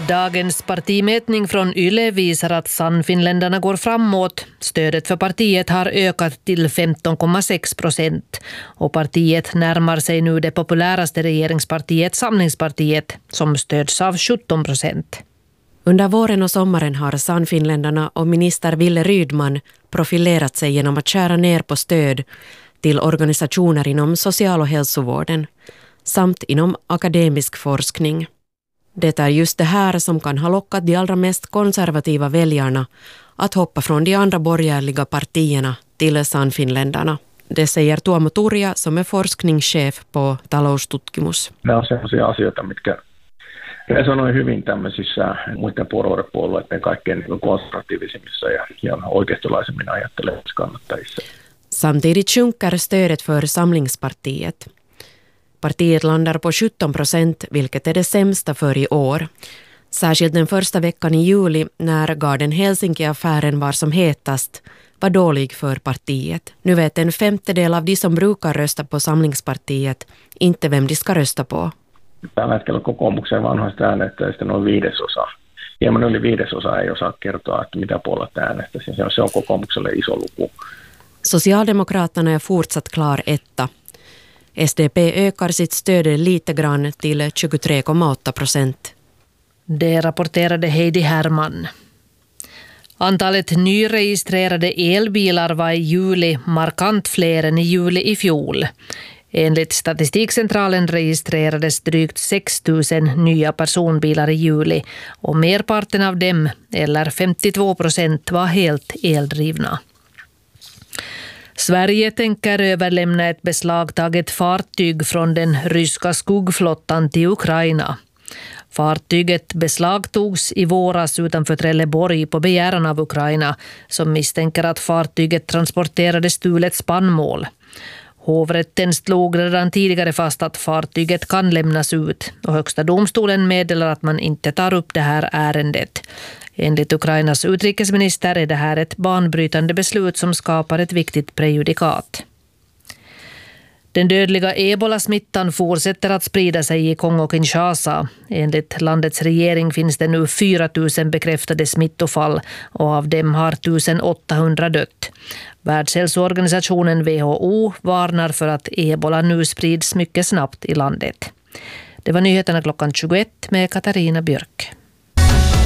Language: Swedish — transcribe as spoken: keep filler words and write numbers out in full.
Dagens partimätning från Yle visar att Sannfinländarna går framåt. Stödet för partiet har ökat till femton komma sex procent och partiet närmar sig nu det populäraste regeringspartiet Samlingspartiet som stöds av sjutton procent. Under våren och sommaren har Sannfinländarna och minister Ville Rydman profilerat sig genom att skära ner på stöd till organisationer inom social- och hälsovården samt inom akademisk forskning. Det är just det här som kan ha lockat de allra mest konservativa väljarna att hoppa från de andra borgerliga partierna till Sannfinländarna. Det säger Tuomo Turja som är forskningschef på taloustutkimus. Nämä on sellaisia asioita, mitkä resonoi hyvin tämmöisissä muiden puolueiden kaikkein konservatiivisimmissa ja, ja oikeistolaisemmin ajattelevissa kannattajissa. Samtidigt sjunker stödet för Samlingspartiet. Partiet landar på sjutton procent, vilket är det sämsta för i år. Särskilt den första veckan i juli, när Garden Helsinki-affären var som hetast, var dålig för partiet. Nu vet en femtedel av de som brukar rösta på Samlingspartiet inte vem de ska rösta på. Tällä hetkellä kokoomuksen vanhoista äänestäjistä noin viidesosa. Hieman yli viidesosa ei osaa kertoa, että mitä puolesta äänestäisi. Se on kokoomukselle iso luku. Socialdemokraterna är fortsatt klar etta. S D P ökar sitt stöd lite grann till tjugotre komma åtta procent. Det rapporterade Heidi Herman. Antalet nyregistrerade elbilar var i juli markant fler än i juli i fjol. Enligt Statistikcentralen registrerades drygt sex tusen nya personbilar i juli och merparten av dem, eller femtiotvå procent, var helt eldrivna. Sverige tänker överlämna ett beslagtaget fartyg från den ryska skuggflottan till Ukraina. Fartyget beslagtogs i våras utanför Trelleborg på begäran av Ukraina, som misstänker att fartyget transporterade stulet spannmål. Hovrätten slog redan tidigare fast att fartyget kan lämnas ut och högsta domstolen meddelar att man inte tar upp det här ärendet. Enligt Ukrainas utrikesminister är det här ett banbrytande beslut som skapar ett viktigt prejudikat. Den dödliga ebola-smittan fortsätter att sprida sig i Kongo-Kinshasa. Enligt landets regering finns det nu fyra tusen bekräftade smittofall och av dem har åttahundra dött. Världshälsoorganisationen W H O varnar för att ebola nu sprids mycket snabbt i landet. Det var nyheterna klockan tjugoett med Katarina Björk.